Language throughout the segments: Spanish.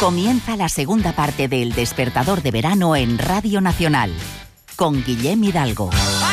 Comienza la segunda parte de El Despertador de Verano en Radio Nacional, con Guillem Hidalgo.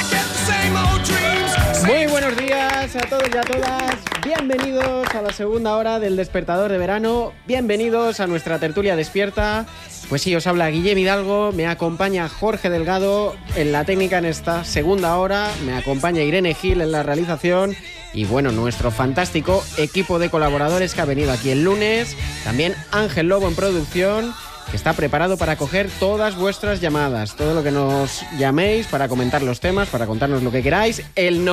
Muy buenos días a todos y a todas. Bienvenidos a la segunda hora del Despertador de Verano. Bienvenidos a nuestra tertulia despierta. Pues sí, os habla Guillem Hidalgo, me acompaña Jorge Delgado en la técnica en esta segunda hora, me acompaña Irene Gil en la realización y bueno, nuestro fantástico equipo de colaboradores que ha venido aquí el lunes, también Ángel Lobo en producción, que está preparado para coger todas vuestras llamadas, todo lo que nos llaméis para comentar los temas, para contarnos lo que queráis, el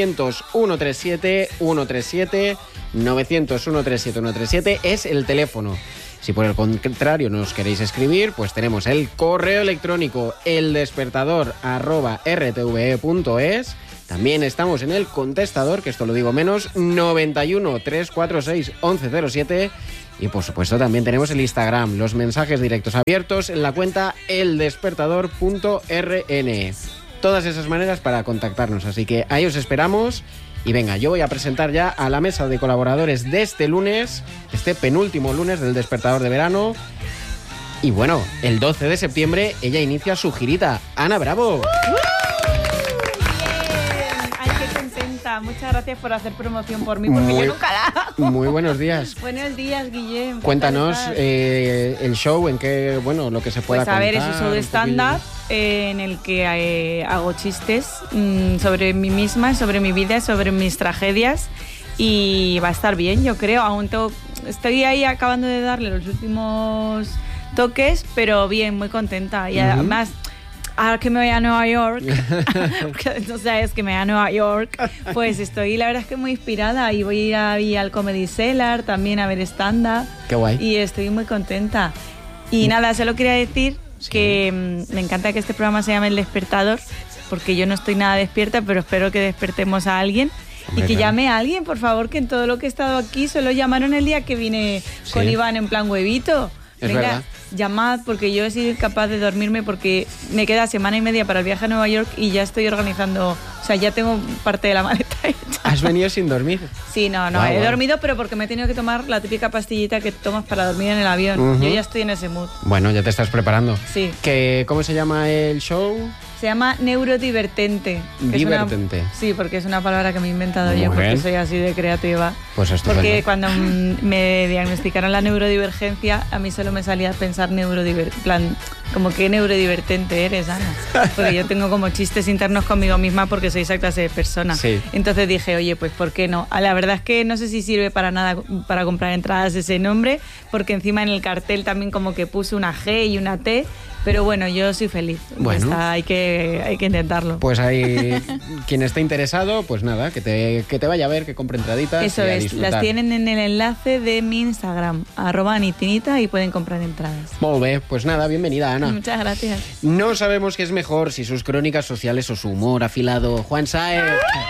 900-137-137, 900-137-137 es el teléfono. Si por el contrario nos queréis escribir, pues tenemos el correo electrónico eldespertador@rtve.es. También estamos en el contestador, que esto lo digo menos, 91 346 1107. Y por supuesto también tenemos el Instagram, los mensajes directos abiertos en la cuenta eldespertador.rn. Todas esas maneras para contactarnos, así que ahí os esperamos. Y venga, yo voy a presentar ya a la mesa de colaboradores de este lunes, este penúltimo lunes del Despertador de Verano. Y bueno, el 12 de septiembre ella inicia su girita. Ana Bravo. Muchas gracias por hacer promoción por mí, porque yo nunca la hago. Muy buenos días. Buenos días, Guillem. Cuéntanos el show, en qué, bueno, lo que se pueda contar. Pues a ver, es un show de stand-up en el que hago chistes sobre mí misma, sobre mi vida, sobre mis tragedias, y va a estar bien, yo creo. Estoy ahí acabando de darle los últimos toques, pero bien, muy contenta. Y además, ahora que me voy a Nueva York, porque no sabes que me voy a Nueva York, pues estoy, la verdad es que muy inspirada, y voy a ir al Comedy Cellar también a ver stand-up. Qué guay. Y estoy muy contenta. Y nada, solo quería decir que me encanta que este programa se llame El Despertador, porque yo no estoy nada despierta, pero espero que despertemos a alguien. Hombre, y que llame a alguien, por favor, que en todo lo que he estado aquí solo llamaron el día que vine con Iván en plan huevito. Venga, verdad. Llamad, porque yo he sido incapaz de dormirme, porque me queda semana y media para el viaje a Nueva York y ya estoy organizando, o sea, ya tengo parte de la maleta hecha. ¿Has venido sin dormir? Sí, no, he dormido, pero porque me he tenido que tomar la típica pastillita que tomas para dormir en el avión. Yo ya estoy en ese mood. Bueno, ya te estás preparando. Sí. ¿Cómo se llama el show? Se llama Neurodivertente. Divertente. Sí, porque es una palabra que me he inventado yo, porque soy así de creativa. Pues estupendo. Porque cuando me diagnosticaron la neurodivergencia, a mí solo me salía a pensar plan, como que neurodivertente eres, Ana. Porque yo tengo como chistes internos conmigo misma porque soy esa clase de persona. Sí. Entonces dije, oye, pues ¿por qué no? La verdad es que no sé si sirve para nada para comprar entradas ese nombre, porque encima en el cartel también como que puse una G y una T. Pero bueno, yo soy feliz. Bueno. Hay que intentarlo. Pues hay quien esté interesado, pues nada, que te vaya a ver, que compre entraditas. Eso es, las tienen en el enlace de mi Instagram, @anitinita, y pueden comprar entradas. Muy bien, pues nada, bienvenida, Ana. Muchas gracias. No sabemos qué es mejor, si sus crónicas sociales o su humor afilado. Juan Saez.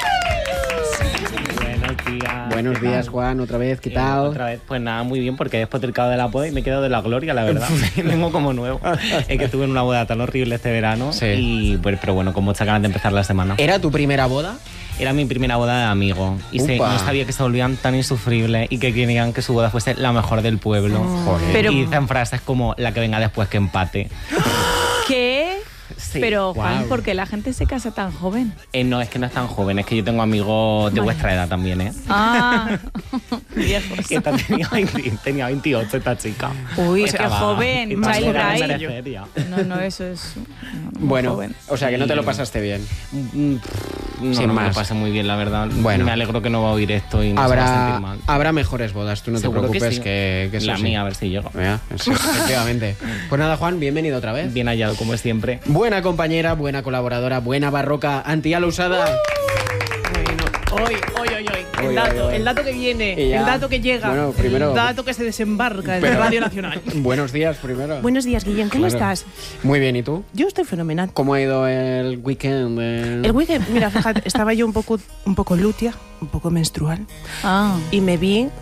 Buenos días, Juan, otra vez, ¿qué tal? Otra vez, pues nada, muy bien, porque he despotricado de la boda y me he quedado de la gloria, la verdad. Vengo como nuevo. Es que estuve en una boda tan horrible este verano, y pues, pero bueno, con muchas ganas de empezar la semana. ¿Era tu primera boda? Era mi primera boda de amigo, y no sabía que se volvían tan insufribles y que querían que su boda fuese la mejor del pueblo. Joder. Y dicen frases como la que venga después que empate. ¿Qué? Sí. Pero, Juan, ¿por qué la gente se casa tan joven? No, es que no es tan joven, es que yo tengo amigos de vuestra edad también, ¿eh? Ah, viejos. Que tenía 28 esta chica. Uy, qué joven. Child bride. Seria. No, eso es... Bueno, joven. O sea, que no te lo pasaste bien. No me lo pasé muy bien, la verdad. Bueno. Me alegro que no va a oír esto y no se va a sentir mal. Habrá mejores bodas, tú no Seguro te preocupes, que eso la sí. mía, a ver si llego. Sí, efectivamente. Pues nada, Juan, bienvenido otra vez. Bien hallado, como es siempre. Buena compañera, buena colaboradora, buena barroca, anti-ala usada. Hoy. El dato que viene, el dato que llega, bueno, primero, el dato que se desembarca en Radio Nacional. Buenos días primero. Buenos días, Guillem, ¿cómo estás? Muy bien, ¿y tú? Yo estoy fenomenal. ¿Cómo ha ido el weekend? El weekend, mira, fíjate, estaba yo un poco lútea, un poco menstrual. Ah. Y me vi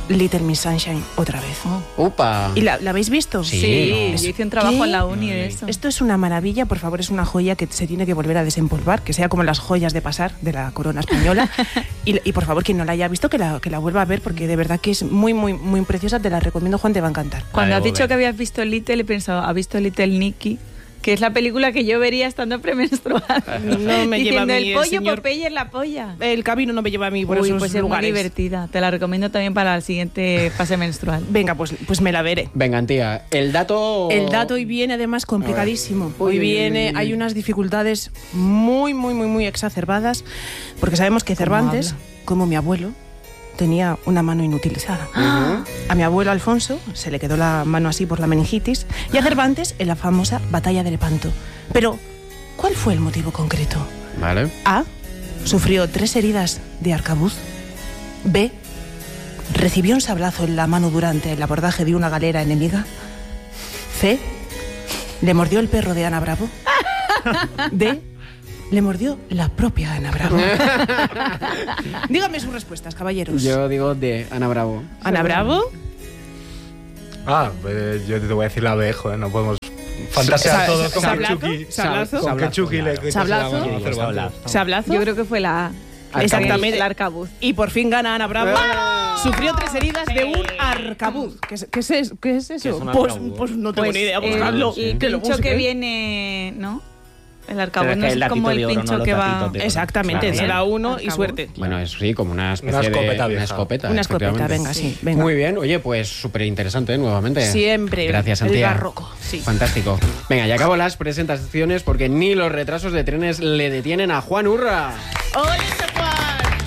Little Miss Sunshine otra vez. ¡Upa! ¿Y la habéis visto? Sí, yo hice un trabajo en la uni de eso. Esto es una maravilla, por favor, es una joya que se tiene que volver a desempolvar, que sea como las joyas de pasar de la corona española. y por favor, quien no la haya visto, que la vuelva a ver, porque de verdad que es muy, muy, muy preciosa. Te la recomiendo, Juan, te va a encantar. Cuando has dicho que habías visto Little, he pensado, ¿has visto Little Nicky? Que es la película que yo vería estando premenstrual. No me lleva a mí el pollo, señor... Popeye es la polla. El camino no me lleva a mí por esos pues es lugares. muy divertida. Te la recomiendo también para el siguiente fase menstrual. Venga, pues me la veré. Venga, tía, el dato hoy viene además complicadísimo. Hoy viene, hay unas dificultades muy, muy, muy, muy exacerbadas, porque sabemos que Cervantes, como mi abuelo, tenía una mano inutilizada. A mi abuelo Alfonso se le quedó la mano así por la meningitis y a Cervantes en la famosa batalla de Lepanto. Pero, ¿cuál fue el motivo concreto? Vale. A. Sufrió 3 heridas de arcabuz. B. Recibió un sablazo en la mano durante el abordaje de una galera enemiga. C. Le mordió el perro de Ana Bravo. D. Le mordió la propia Ana Bravo. Dígame sus respuestas, caballeros. Yo digo de Ana Bravo. ¿Ana Bravo? Pues yo te voy a decir la B, joder, no podemos fantasear todos con que Chucky... ¿Sablazo? Con que Chucky le... ¿Sablazo? Yo creo que fue la A. Exactamente. El arcabuz. Y por fin gana Ana Bravo. Sufrió 3 heridas de un arcabuz. ¿Qué es eso? ¿Qué es un Pues no tengo ni idea, buscadlo. El pincho que viene, ¿no? El arcabuz no es como el pincho que va... Exactamente, será uno y suerte. Bueno, es sí, como una especie de... Una escopeta. Una escopeta, venga, sí. Venga. Muy bien, oye, pues súper interesante nuevamente. Siempre. Gracias, El Antía. barroco, sí. Fantástico. Venga, ya acabo las presentaciones porque ni los retrasos de trenes le detienen a Juan Urra. ¡Hola, Juan!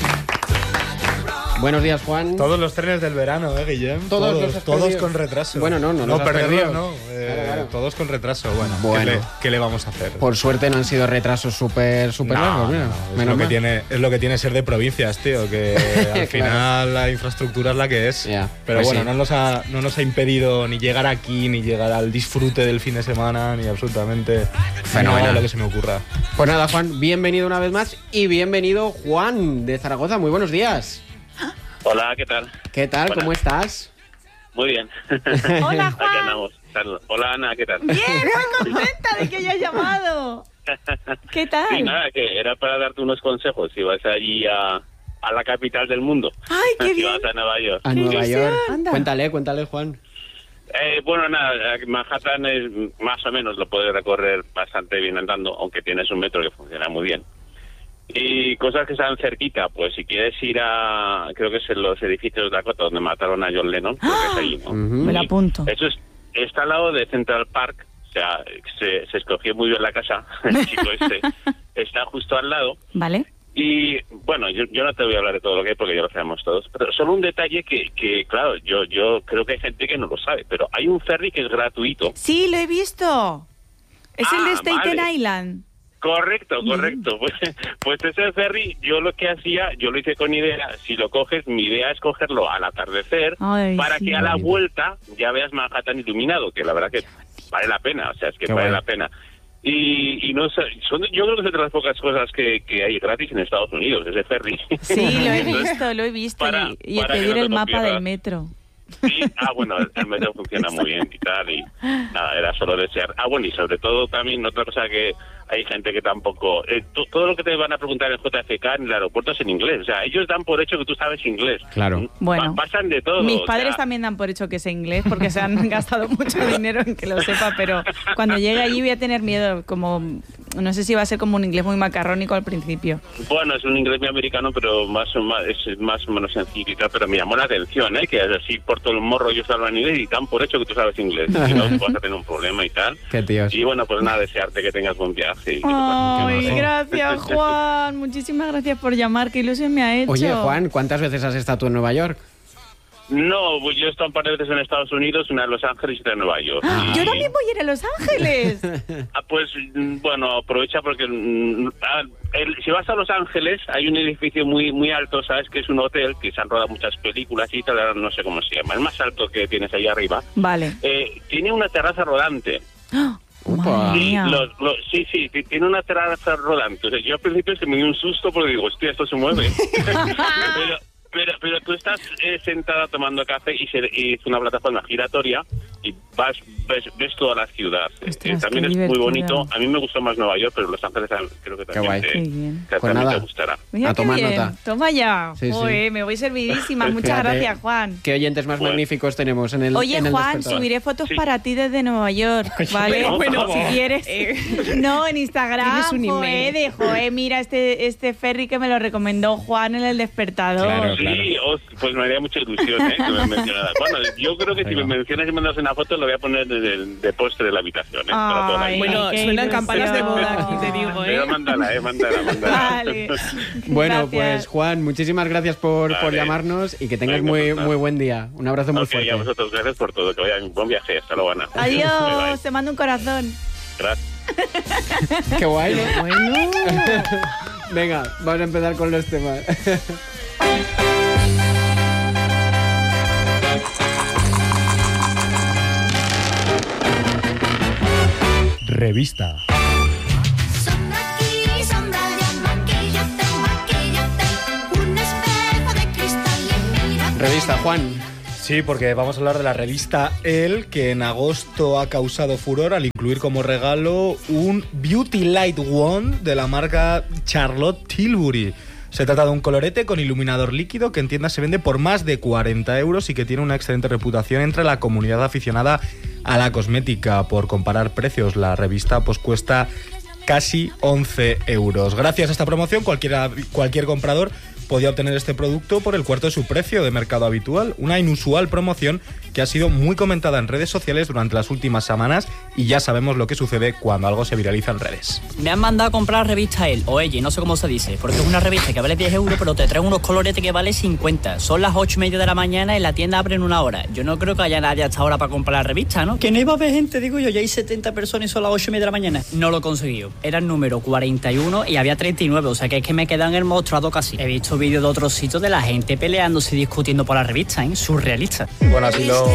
Buenos días, Juan. Todos los trenes del verano, Guillem. Todos con retraso. Bueno, no los has perderlos, perdido. no. Claro. Todos con retraso. Bueno. ¿Qué le vamos a hacer? Por suerte no han sido retrasos súper largos, mira. Es lo que tiene ser de provincias, tío, que al final la infraestructura es la que es. Yeah. Pero Pues bueno, sí. no nos ha impedido ni llegar aquí, ni llegar al disfrute del fin de semana, ni absolutamente nada de lo que se me ocurra. Pues nada, Juan, bienvenido una vez más y bienvenido Juan de Zaragoza. Muy buenos días. Hola, ¿qué tal? ¿Qué tal? Buenas. ¿Cómo estás? Muy bien. Hola, Aquí Juan. andamos. Hola, Ana, ¿qué tal? Bien, muy contenta de que hayas llamado. ¿Qué tal? Sí, nada, que era para darte unos consejos. Si vas allí a la capital del mundo. Ay, qué si bien. vas a Nueva York. A Nueva York. Anda. Cuéntale, Juan. Bueno, nada, Manhattan es, más o menos lo puedes recorrer bastante bien andando, aunque tienes un metro que funciona muy bien. Y cosas que están cerquita, pues si quieres ir a, creo que es en los edificios de Dakota donde mataron a John Lennon, creo que es allí, ¿no? Me lo apunto. Eso está al lado de Central Park, o sea, se escogió muy bien la casa, el chico está justo al lado. Vale. Y bueno, yo no te voy a hablar de todo lo que hay porque ya lo sabemos todos, pero solo un detalle que claro, yo creo que hay gente que no lo sabe, pero hay un ferry que es gratuito. Sí, lo he visto. Es el de Staten vale. Island. Correcto. Pues ese ferry, yo lo que hacía, yo lo hice con idea, si lo coges, mi idea es cogerlo al atardecer. Ay, para sí. que a la vuelta ya veas Manhattan iluminado, que la verdad que vale la pena, o sea, es que Qué vale guay. la pena. Y no sé, yo creo que es de las pocas cosas que hay gratis en Estados Unidos, ese ferry. Sí, lo he visto. Y para que pedir no te el mapa confieras. del metro. Sí, bueno, el metro funciona muy bien y tal, y nada, era solo desear. Bueno, y sobre todo también otra cosa que hay gente que tampoco... todo lo que te van a preguntar en JFK en el aeropuerto es en inglés, o sea, ellos dan por hecho que tú sabes inglés. Claro. Bueno, pasan de todo. mis o padres sea, también dan por hecho que sé inglés porque se han gastado mucho dinero en que lo sepa, pero cuando llegue allí voy a tener miedo, como no sé si va a ser como un inglés muy macarrónico al principio. Bueno, es un inglés muy americano, pero es más o menos sencillo y tal, pero me llamó la atención, que es así por todo el morro ellos hablan inglés y dan por hecho que tú sabes inglés, si no vas a tener un problema y tal. Qué tíos. Y bueno, pues nada, desearte que tengas buen viaje. Y que te Ay, majo. gracias, Juan. Muchísimas gracias por llamar. Qué ilusión me ha hecho. Oye, Juan, ¿cuántas veces has estado tú en Nueva York? No, pues yo he estado un par de veces en Estados Unidos, una en Los Ángeles y otra en Nueva York. Ah, yo también voy a ir a Los Ángeles. Pues bueno, aprovecha porque si vas a Los Ángeles hay un edificio muy alto, ¿sabes? Que es un hotel que se han rodado muchas películas y tal, no sé cómo se llama, el más alto que tienes ahí arriba. Vale. Tiene una terraza rodante. Madre Sí, mía. sí, tiene una terraza rodante. O sea, yo al principio es que me dio un susto porque digo, hostia, esto se mueve. Pero tú estás sentada tomando café y es una plataforma giratoria y ves toda la ciudad. También es muy bonito. A mí me gustó más Nueva York, pero Los Ángeles creo que también te gustará. Mira, a tomar nota. Toma ya. Sí, sí. Me voy servidísima. Muchas gracias, Juan. Qué oyentes más magníficos tenemos en el Oye, en el Juan, despertador. subiré fotos para ti desde Nueva York, ¿vale? Bueno, si quieres. No, en Instagram. Tienes un email. Mira este ferry que me lo recomendó Juan en el despertador. Claro. Sí, pues me haría mucha ilusión, que me mencionaras. Bueno, yo creo que si me mencionas y me mandas una foto, lo voy a poner de postre de la habitación, para toda la vida. Bueno, suenan campanas de boda aquí, te digo, Pero mándala. Vale. Bueno, Gracias. pues Juan, muchísimas gracias por llamarnos y que tengas muy buen día. Un abrazo muy fuerte. Y a vosotros, gracias por todo. Que vayan, buen viaje. Hasta luego, Ana. Adiós, te mando un corazón. Gracias. Qué guay, ¿no? Bueno. Venga, vamos a empezar con los temas. Revista. Revista, Juan. Sí, porque vamos a hablar de la revista Elle, que en agosto ha causado furor al incluir como regalo un Beauty Light Wand de la marca Charlotte Tilbury. Se trata de un colorete con iluminador líquido que en tiendas se vende por más de 40 euros y que tiene una excelente reputación entre la comunidad aficionada a la cosmética. Por comparar precios, la revista pues cuesta casi 11 euros. Gracias a esta promoción, cualquier comprador podía obtener este producto por el cuarto de su precio de mercado habitual. Una inusual promoción que ha sido muy comentada en redes sociales durante las últimas semanas y ya sabemos lo que sucede cuando algo se viraliza en redes. Me han mandado a comprar revista Elle o Elle, no sé cómo se dice, porque es una revista que vale 10 euros, pero te trae unos coloretes que vale 50. Son las 8:30 de la mañana y la tienda abre en 1 hora. Yo no creo que haya nadie hasta ahora para comprar la revista, ¿no? Que no iba a haber gente, digo yo, ya hay 70 personas y son las 8:30 de la mañana. No lo he conseguido. Era el número 41 y había 39, o sea que es que me quedan en el mostrado casi. He visto vídeos de otros sitios de la gente peleándose y discutiendo por la revista, ¿eh? Surrealista. Bueno,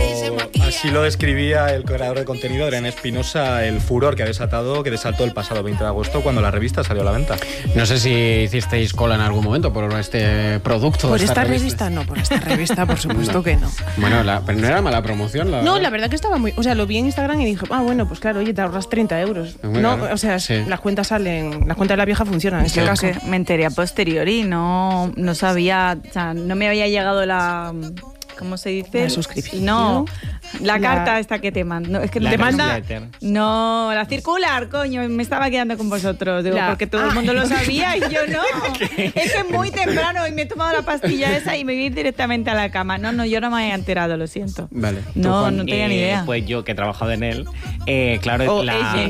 así lo describía el creador de contenido, Adrián Espinosa, el furor que desató el pasado 20 de agosto cuando la revista salió a la venta. No sé si hicisteis cola en algún momento por este producto. Por esta revista no, por esta revista por supuesto que no. Bueno, pero no era mala promoción. La verdad que estaba muy... O sea, lo vi en Instagram y dije, bueno, pues claro, oye, te ahorras 30 euros. No, o sea, sí. Las cuentas de la vieja funcionan en este caso. Me enteré a posteriori, no sabía, o sea, no me había llegado la... ¿Cómo se dice? La suscripción. No, la carta esta que te mandan. No, es que te manda. No, la circular, coño, me estaba quedando con vosotros. Digo, porque todo el mundo lo sabía y yo no. Es que es muy temprano y me he tomado la pastilla esa y me voy a ir directamente a la cama. No, yo no me había enterado, lo siento. Vale. No tenía ni idea. Pues yo, que he trabajado en él, claro, en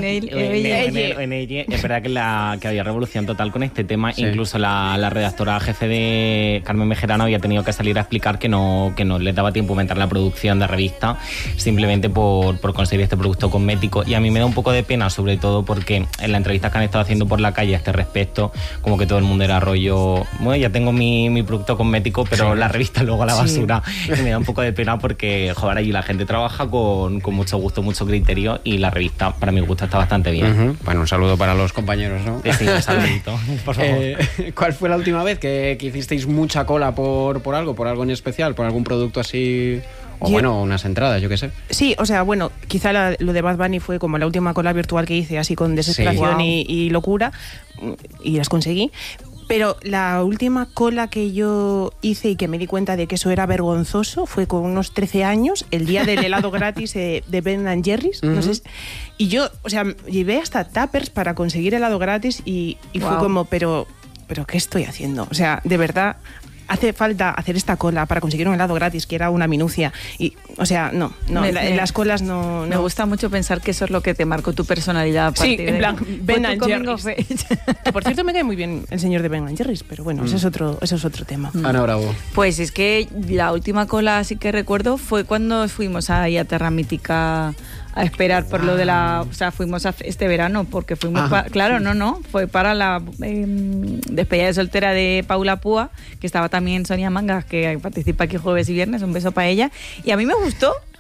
ella, es verdad que había revolución total con este tema. Sí. Incluso la redactora jefe de Carmen Mejerano había tenido que salir a explicar que no les daba tiempo a aumentar la producción de revista simplemente por conseguir este producto cosmético. Y a mí me da un poco de pena, sobre todo porque en las entrevistas que han estado haciendo por la calle a este respecto, como que todo el mundo era rollo, bueno, ya tengo mi producto cosmético, pero la revista luego a la basura. Sí. Y me da un poco de pena porque, joder, allí la gente trabaja con mucho gusto, mucho criterio, y la revista, para mi gusto, está bastante bien. Bueno, un saludo para los compañeros, ¿no? Sí, un saludito, por favor. ¿Cuál fue la última vez que hicisteis mucha cola por algo en especial, por algún producto así? O unas entradas, yo qué sé. Sí, o sea, bueno, quizá lo de Bad Bunny fue como la última cola virtual que hice, así con desesperación y locura, y las conseguí. Pero la última cola que yo hice y que me di cuenta de que eso era vergonzoso fue con unos 13 años, el día del helado gratis de Ben & Jerry's. No sé, y yo, o sea, llevé hasta tuppers para conseguir helado gratis y fue como, pero ¿qué estoy haciendo? O sea, de verdad... Hace falta hacer esta cola para conseguir un helado gratis, que era una minucia. Y, o sea, no, las colas no... Me gusta mucho pensar que eso es lo que te marcó tu personalidad. Sí, en plan, Ben & Jerry's. Que, por cierto, me cae muy bien el señor de Ben & Jerry's, pero bueno, eso es otro tema. Ana Bravo. Pues es que la última cola sí que recuerdo fue cuando fuimos ahí a Terra Mítica a esperar por lo de o sea, fuimos este verano porque fuimos fue para la despedida de soltera de Paula Púa, que estaba también Sonia Mangas, que participa aquí jueves y viernes, un beso para ella, y a mí me gustó.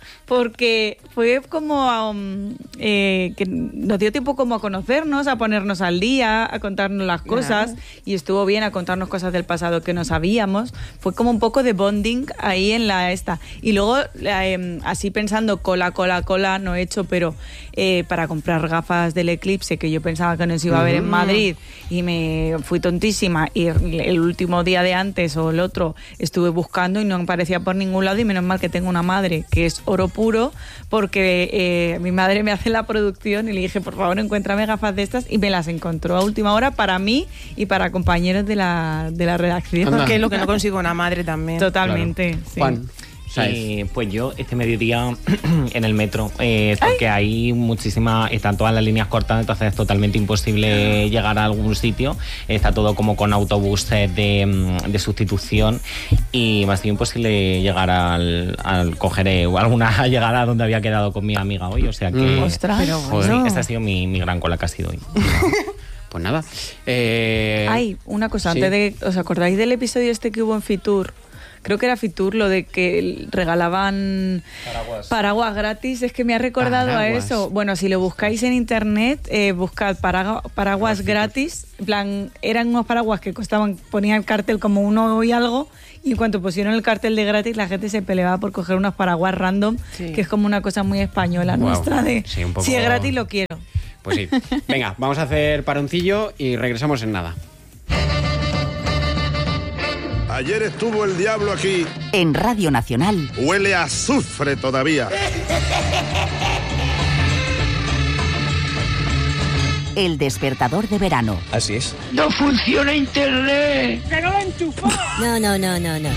porque fue como que nos dio tiempo como a conocernos, a ponernos al día, a contarnos las cosas, y estuvo bien a contarnos cosas del pasado que no sabíamos. Fue como un poco de bonding ahí en la esta. Y luego, así pensando, cola, no he hecho, pero para comprar gafas del eclipse, que yo pensaba que nos iba a ver en Madrid, y me fui tontísima, y el último día de antes o el otro estuve buscando y no aparecía por ningún lado, y menos mal que tengo una madre que es oro puro, porque mi madre me hace la producción y le dije, por favor, encuéntrame gafas de estas, y me las encontró a última hora para mí y para compañeros de la redacción. Porque es lo que no consigo una madre también. Totalmente. Claro. Sí. Juan. Pues yo este mediodía en el metro, porque hay están todas las líneas cortadas, entonces es totalmente imposible llegar a algún sitio. Está todo como con autobuses de sustitución, y me ha sido imposible llegar al coger alguna llegada donde había quedado con mi amiga hoy, o sea que ostras, pero pues, sí, esta ha sido mi gran cola que ha sido hoy. Pues nada. Hay una cosa, sí. antes de, ¿os acordáis del episodio este que hubo en Fitur? Creo que era Fitur, lo de que regalaban paraguas gratis. Es que me ha recordado a eso. Bueno, si lo buscáis en internet, buscad paraguas gratis. En plan, eran unos paraguas que ponían el cartel como uno y algo, y en cuanto pusieron el cartel de gratis, la gente se peleaba por coger unos paraguas random, que es como una cosa muy española nuestra de si es gratis lo quiero. Pues sí. Venga, vamos a hacer paroncillo y regresamos en nada. Ayer estuvo el diablo aquí. En Radio Nacional. Huele a azufre todavía. El despertador de verano. Así es. ¡No funciona internet! ¡Que no lo enchufó! No.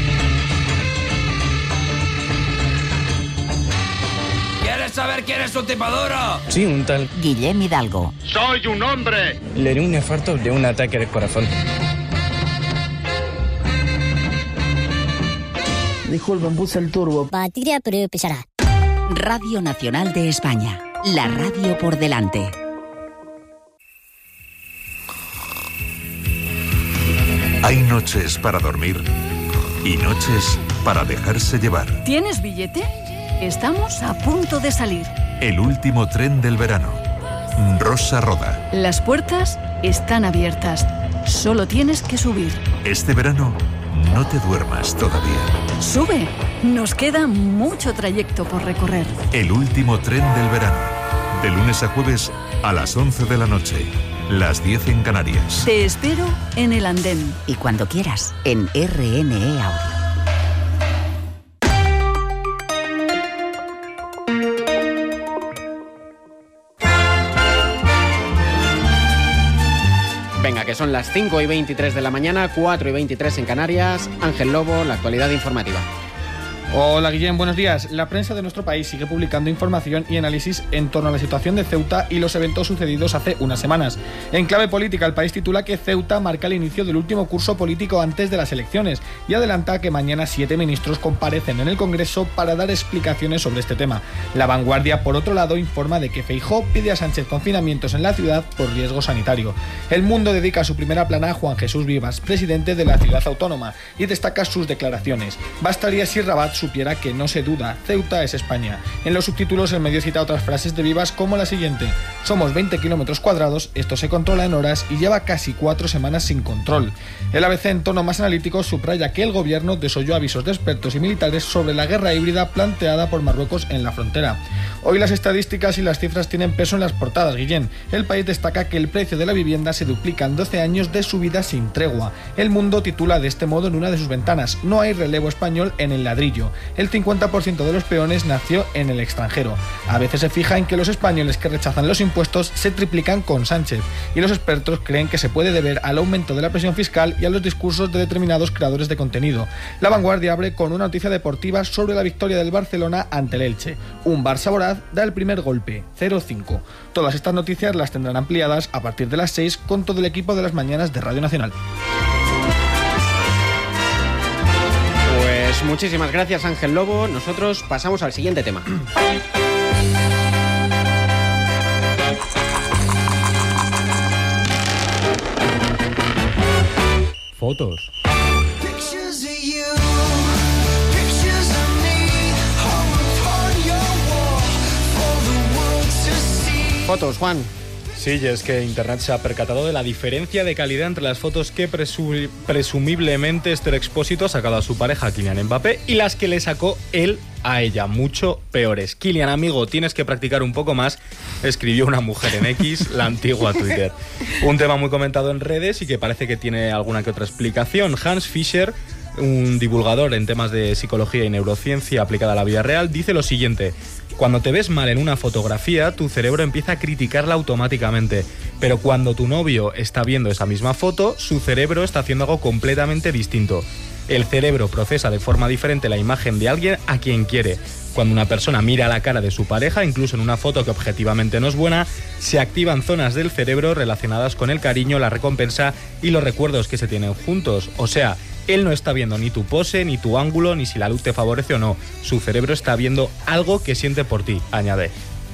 ¿Quieres saber quién es su tipadora? Sí, un tal Guillem Hidalgo. ¡Soy un hombre! Le dio un infarto de un ataque del corazón. Disculpen, puse el turbo. Batería, pero empezará. Radio Nacional de España. La radio por delante. Hay noches para dormir y noches para dejarse llevar. ¿Tienes billete? Estamos a punto de salir. El último tren del verano. Rosa Roda. Las puertas están abiertas. Solo tienes que subir. Este verano no te duermas todavía. Sube. Nos queda mucho trayecto por recorrer. El último tren del verano. De lunes a jueves a las 11 de la noche. Las 10 en Canarias. Te espero en el andén. Y cuando quieras, en RNE Audio. Venga, que son las 5:23 de la mañana, 4:23 en Canarias. Ángel Lobo, la actualidad informativa. Hola Guillem, buenos días. La prensa de nuestro país sigue publicando información y análisis en torno a la situación de Ceuta y los eventos sucedidos hace unas semanas. En clave política, el país titula que Ceuta marca el inicio del último curso político antes de las elecciones y adelanta que mañana 7 ministros comparecen en el Congreso para dar explicaciones sobre este tema. La Vanguardia, por otro lado, informa de que Feijóo pide a Sánchez confinamientos en la ciudad por riesgo sanitario. El Mundo dedica su primera plana a Juan Jesús Vivas, presidente de la ciudad autónoma, y destaca sus declaraciones. Bastaría si Rabat supiera que no se duda, Ceuta es España. En los subtítulos el medio cita otras frases de Vivas como la siguiente: somos 20 kilómetros cuadrados, esto se controla en horas y lleva casi 4 semanas sin control. El ABC, en tono más analítico, subraya que el gobierno desoyó avisos de expertos y militares sobre la guerra híbrida planteada por Marruecos en la frontera. Hoy las estadísticas y las cifras tienen peso en las portadas, Guillén. El País destaca que el precio de la vivienda se duplica en 12 años de subida sin tregua. El Mundo titula de este modo en una de sus ventanas: no hay relevo español en el ladrillo. El 50% de los peones nació en el extranjero. A veces se fija en que los españoles que rechazan los impuestos se triplican con Sánchez, y los expertos creen que se puede deber al aumento de la presión fiscal y a los discursos de determinados creadores de contenido. La Vanguardia abre con una noticia deportiva sobre la victoria del Barcelona ante el Elche. Un Barça voraz da el primer golpe, 0-5. Todas estas noticias las tendrán ampliadas a partir de las 6 con todo el equipo de las mañanas de Radio Nacional. Pues muchísimas gracias, Ángel Lobo. Nosotros pasamos al siguiente tema. Fotos. fotos, Juan. Sí, y es que Internet se ha percatado de la diferencia de calidad entre las fotos que presumiblemente Esther Expósito ha sacado a su pareja Kylian Mbappé y las que le sacó él a ella, mucho peores. Kylian, amigo, tienes que practicar un poco más, escribió una mujer en X, la antigua Twitter. Un tema muy comentado en redes y que parece que tiene alguna que otra explicación. Hans Fischer, un divulgador en temas de psicología y neurociencia aplicada a la vida real, dice lo siguiente: cuando te ves mal en una fotografía, tu cerebro empieza a criticarla automáticamente, pero cuando tu novio está viendo esa misma foto, su cerebro está haciendo algo completamente distinto. El cerebro procesa de forma diferente la imagen de alguien a quien quiere. Cuando una persona mira la cara de su pareja, incluso en una foto que objetivamente no es buena, se activan zonas del cerebro relacionadas con el cariño, la recompensa y los recuerdos que se tienen juntos. O sea, él no está viendo ni tu pose, ni tu ángulo, ni si la luz te favorece o no. Su cerebro está viendo algo que siente por ti, añade.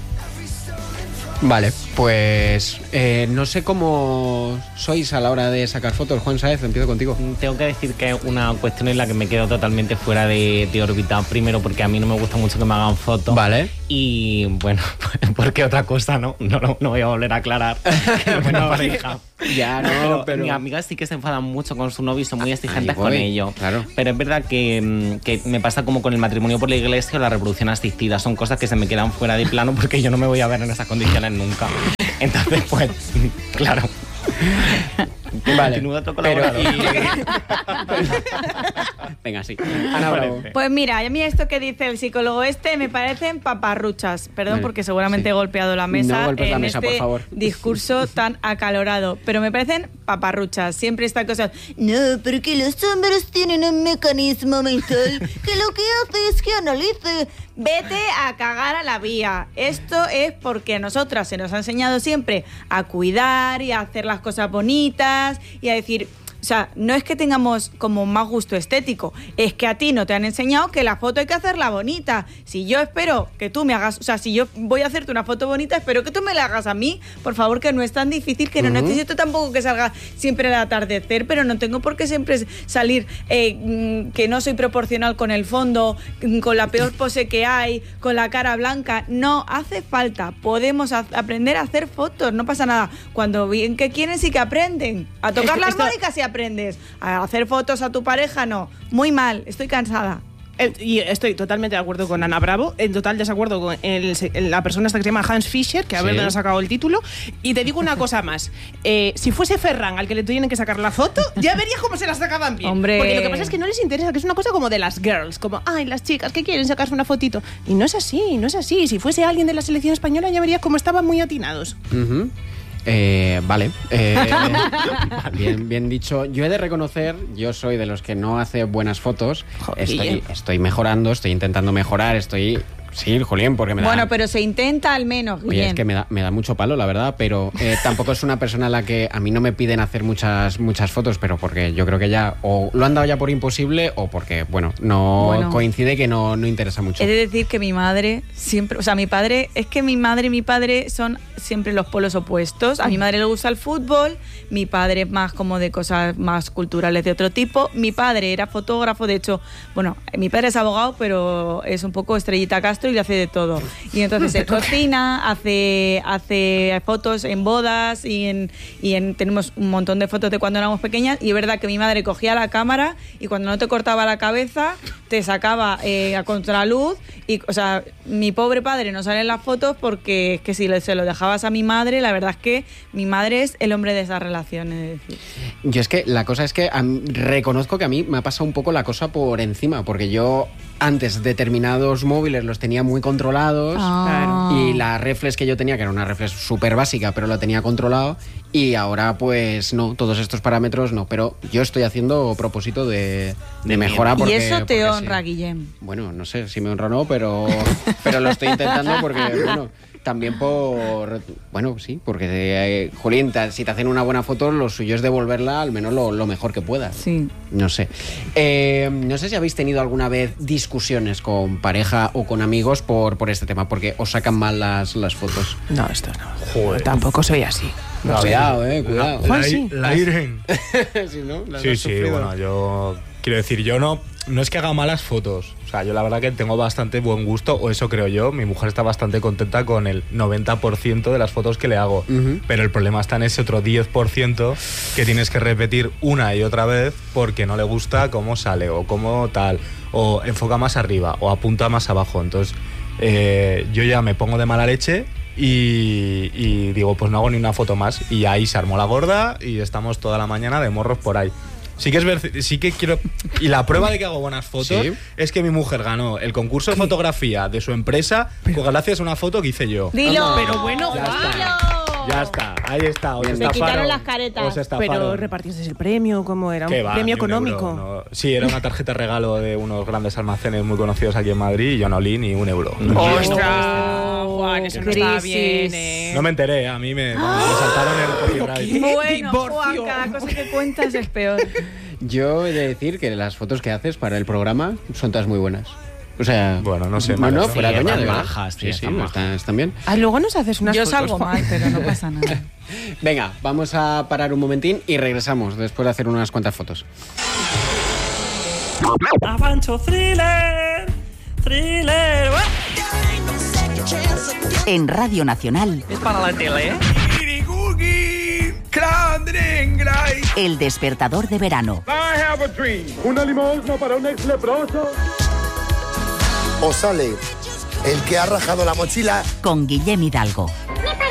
Vale, pues no sé cómo sois a la hora de sacar fotos. Juan Sáez, empiezo contigo. Tengo que decir que es una cuestión en la que me quedo totalmente fuera de órbita. Primero, porque a mí no me gusta mucho que me hagan fotos. Vale. Y bueno, porque otra cosa no voy a volver a aclarar. Buena pareja. Ya, no, pero mis amigas sí que se enfadan mucho con su novio y son muy exigentes con ello. Claro. Pero es verdad que me pasa como con el matrimonio por la iglesia o la reproducción asistida. Son cosas que se me quedan fuera de plano porque yo no me voy a ver en esas condiciones nunca. Entonces, pues, claro. Vale, pero venga, sí. Ana Bravo. Pues mira, a mí esto que dice el psicólogo me parecen paparruchas. Perdón, vale, porque seguramente he golpeado la mesa, no golpes la mesa, por favor. Discurso tan acalorado. Pero me parecen paparruchas. Siempre esta cosa, no, porque los hombres tienen un mecanismo mental que lo que hace es que analice. Vete a cagar a la vía. Esto es porque a nosotras se nos ha enseñado siempre a cuidar y a hacer las cosas bonitas y a decir... O sea, no es que tengamos como más gusto estético, es que a ti no te han enseñado que la foto hay que hacerla bonita. Si yo espero que tú me hagas... O sea, si yo voy a hacerte una foto bonita, espero que tú me la hagas a mí. Por favor, que no es tan difícil, que no necesito tampoco que salga siempre al atardecer, pero no tengo por qué siempre salir que no soy proporcional con el fondo, con la peor pose que hay, con la cara blanca. No hace falta. Podemos aprender a hacer fotos, no pasa nada. Cuando bien que quieren, sí que aprenden. A tocar las armónicas y aprendes. A hacer fotos a tu pareja, no. Muy mal, estoy cansada. Y estoy totalmente de acuerdo con Ana Bravo, en total desacuerdo con la persona esta que se llama Hans Fischer, que a ver dónde ha sacado el título. Y te digo una cosa más, si fuese Ferran al que le tienen que sacar la foto, ya verías cómo se la sacaban bien. Hombre. Porque lo que pasa es que no les interesa, que es una cosa como de las girls, como, ay, las chicas que quieren sacarse una fotito. Y no es así, no es así. Si fuese alguien de la selección española ya verías cómo estaban muy atinados. Vale. Bien dicho. Yo he de reconocer, yo soy de los que no hace buenas fotos. Estoy mejorando, estoy intentando mejorar, Sí, Julián, porque me da... Bueno, pero se intenta al menos, Guillem. Oye, es que me da mucho palo, la verdad, pero tampoco es una persona a la que a mí no me piden hacer muchas fotos, pero porque yo creo que ya o lo han dado ya por imposible o porque, bueno, coincide que no interesa mucho. He de decir que mi madre siempre... O sea, mi padre... Es que mi madre y mi padre son siempre los polos opuestos. A mi madre le gusta el fútbol, mi padre es más como de cosas más culturales de otro tipo. Mi padre era fotógrafo, de hecho, bueno, mi padre es abogado, pero es un poco Estrellita Castro y le hace de todo. Y entonces él cocina, hace fotos en bodas tenemos un montón de fotos de cuando éramos pequeñas, y es verdad que mi madre cogía la cámara y cuando no te cortaba la cabeza te sacaba a contraluz y, o sea, mi pobre padre no sale en las fotos porque es que si se lo dejabas a mi madre, la verdad es que mi madre es el hombre de esa relación, es decir. Yo es que la cosa es que reconozco que a mí me ha pasado un poco la cosa por encima, porque yo antes determinados móviles los tenía muy controlados y la reflex que yo tenía, que era una reflex súper básica, pero lo tenía controlado, y ahora pues no, todos estos parámetros no, pero yo estoy haciendo propósito de mejora. Y eso te honra, Guillem. Bueno, no sé si me honra o no, pero lo estoy intentando porque, bueno... También porque, Julián, si te hacen una buena foto, lo suyo es devolverla al menos lo mejor que puedas. Sí. No sé. No sé si habéis tenido alguna vez discusiones con pareja o con amigos por este tema, porque os sacan mal las fotos. No, esto no. Joder. Tampoco soy así. No, cuidado, cuidado. La Irgen. Sí, ¿no? Sí, bueno, yo quiero decir, yo no... no es que haga malas fotos. O sea, yo la verdad que tengo bastante buen gusto, o eso creo yo. Mi mujer está bastante contenta con el 90% de las fotos que le hago. Pero el problema está en ese otro 10% que tienes que repetir una y otra vez porque no le gusta cómo sale o cómo tal. O enfoca más arriba o apunta más abajo. Entonces, yo ya me pongo de mala leche y digo, pues no hago ni una foto más. Y ahí se armó la gorda y estamos toda la mañana de morros por ahí. Sí que quiero... Y la prueba de que hago buenas fotos es que mi mujer ganó el concurso de fotografía de su empresa gracias a una foto que hice yo. ¡Dilo! Pero bueno, ya está, ahí está. Me quitaron las caretas. Pero repartiste el premio, ¿cómo era? ¿Un premio económico? No. Sí, era una tarjeta de regalo de unos grandes almacenes muy conocidos aquí en Madrid y yo no olí ni €1. ¡Ostras! Juan, eso no está bien, No me enteré, a mí me saltaron el copyright. Bueno, Juan, cada cosa que cuentas es peor. Yo he de decir que las fotos que haces para el programa son todas muy buenas. O sea, bueno, no sé. No, fuera coña, de verdad. Sí, están bien. Luego nos haces unas fotos. Yo salgo mal, pero no pasa nada. Venga, vamos a parar un momentín y regresamos después de hacer unas cuantas fotos. Avancho thriller. En Radio Nacional. Es para la tele, ¿eh? El despertador de verano. I have a dream. Una limosna para un ex leproso. O sale el que ha rajado la mochila. Con Guillem Hidalgo. ¡Mi